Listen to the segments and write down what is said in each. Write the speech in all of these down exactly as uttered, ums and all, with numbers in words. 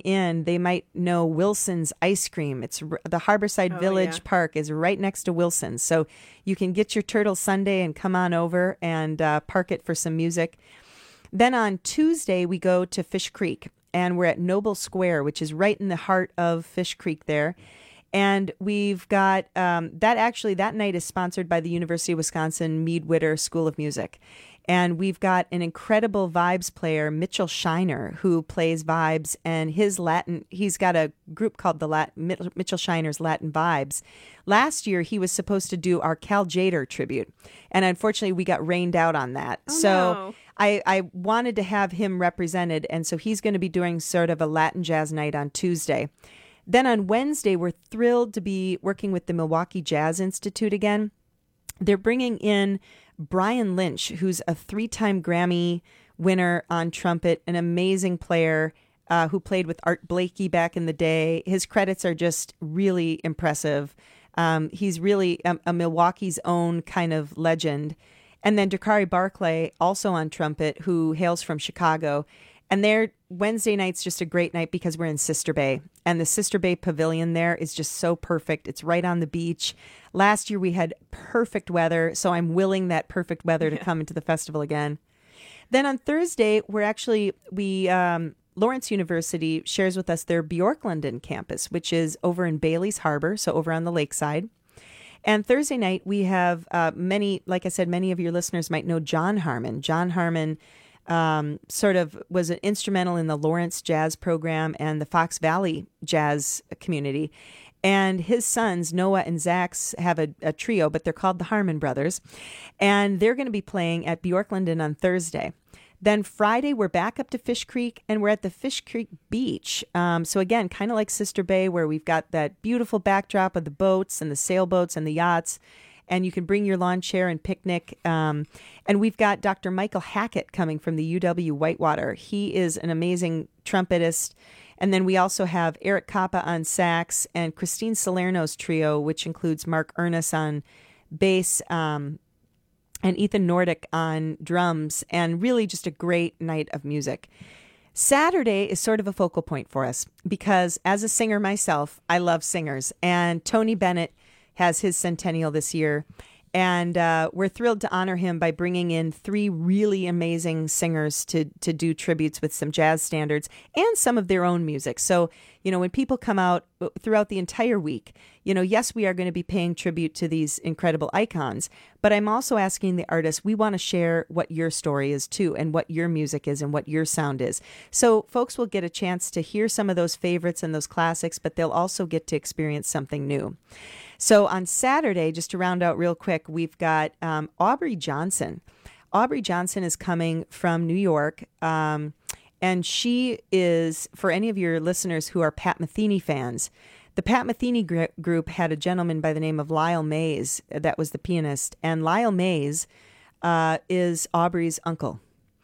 in, they might know Wilson's Ice Cream. It's r- the Harborside Oh, Village yeah. Park is right next to Wilson's. So you can get your turtle sundae and come on over and uh, park it for some music. Then on Tuesday, we go to Fish Creek, and we're at Noble Square, which is right in the heart of Fish Creek there. And we've got um, that actually, that night is sponsored by the University of Wisconsin Mead Witter School of Music. And we've got an incredible vibes player, Mitchell Shiner, who plays vibes. And his Latin, he's got a group called the Latin, Mitchell Shiner's Latin Vibes. Last year, he was supposed to do our Cal Jader tribute. And unfortunately, we got rained out on that. Oh, so no. I, I wanted to have him represented. And so he's going to be doing sort of a Latin jazz night on Tuesday. Then on Wednesday, we're thrilled to be working with the Milwaukee Jazz Institute again. They're bringing in Brian Lynch, who's a three-time Grammy winner on trumpet, an amazing player uh, who played with Art Blakey back in the day. His credits are just really impressive. Um, he's really a, a Milwaukee's own kind of legend. And then Dakari Barclay, also on trumpet, who hails from Chicago. And their Wednesday night's just a great night because we're in Sister Bay. And the Sister Bay Pavilion there is just so perfect. It's right on the beach. Last year we had perfect weather, so I'm willing that perfect weather to Yeah. come into the festival again. Then on Thursday, we're actually, we um, Lawrence University shares with us their Bjorklanden campus, which is over in Bailey's Harbor, so over on the lakeside. And Thursday night, we have uh, many, like I said, many of your listeners might know John Harmon. John Harmon um, sort of was an instrumental in the Lawrence Jazz program and the Fox Valley Jazz community. And his sons, Noah and Zax, have a, a trio, but they're called the Harmon Brothers. And they're going to be playing at Bjorklanden on Thursday. Then Friday, we're back up to Fish Creek, and we're at the Fish Creek Beach. Um, so again, kind of like Sister Bay, where we've got that beautiful backdrop of the boats and the sailboats and the yachts, and you can bring your lawn chair and picnic. Um, and we've got Doctor Michael Hackett coming from the U W Whitewater. He is an amazing trumpetist. And then we also have Eric Kappa on sax and Christine Salerno's trio, which includes Mark Ernest on bass, um, and Ethan Nordic on drums, and really just a great night of music. Saturday is sort of a focal point for us because as a singer myself, I love singers, and Tony Bennett has his centennial this year, and uh, we're thrilled to honor him by bringing in three really amazing singers to to do tributes with some jazz standards and some of their own music. So, you know, when people come out throughout the entire week, you know, yes, we are going to be paying tribute to these incredible icons, but I'm also asking the artists, we want to share what your story is too, and what your music is and what your sound is. So folks will get a chance to hear some of those favorites and those classics, but they'll also get to experience something new. So on Saturday, just to round out real quick, we've got um, Aubrey Johnson. Aubrey Johnson is coming from New York. Um, And she is, for any of your listeners who are Pat Metheny fans, the Pat Metheny gr- group had a gentleman by the name of Lyle Mays that was the pianist. And Lyle Mays uh, is Aubrey's uncle.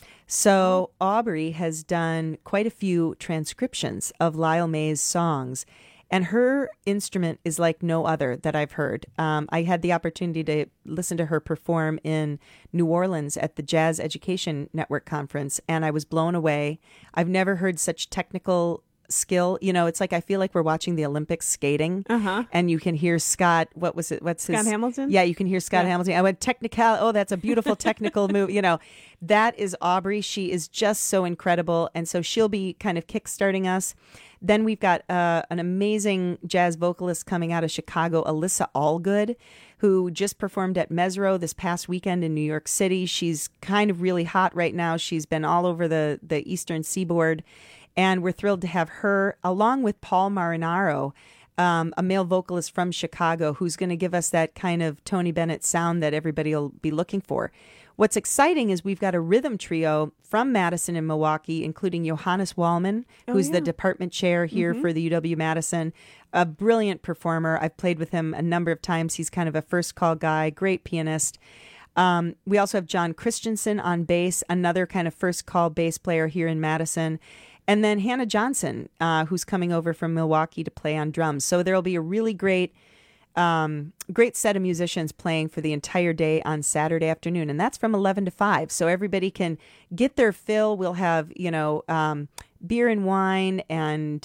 So Aubrey has done quite a few transcriptions of Lyle Mays' songs. And her instrument is like no other that I've heard. Um, I had the opportunity to listen to her perform in New Orleans at the Jazz Education Network conference, and I was blown away. I've never heard such technical skill. You know, it's like I feel like we're watching the Olympics skating, Uh-huh. and you can hear Scott. What was it? What's Scott his? Hamilton? Yeah, you can hear Scott Yeah. Hamilton. I went technical. Oh, that's a beautiful technical move. You know, that is Aubrey. She is just so incredible, and so she'll be kind of kickstarting us. Then we've got uh, an amazing jazz vocalist coming out of Chicago, Alyssa Allgood, who just performed at Mesro this past weekend in New York City. She's kind of really hot right now. She's been all over the, the Eastern Seaboard, and we're thrilled to have her, along with Paul Marinaro, um, a male vocalist from Chicago, who's going to give us that kind of Tony Bennett sound that everybody will be looking for. What's exciting is we've got a rhythm trio from Madison and Milwaukee, including Johannes Wallman, who's Oh, the yeah. department chair here Mhm. for the U W-Madison, a brilliant performer. I've played with him a number of times. He's kind of a first call guy, great pianist. Um, we also have John Christensen on bass, another kind of first call bass player here in Madison. And then Hannah Johnson, uh, who's coming over from Milwaukee to play on drums. So there'll be a really great Um, great set of musicians playing for the entire day on Saturday afternoon, and that's from eleven to five. So everybody can get their fill. We'll have, you know, um, beer and wine and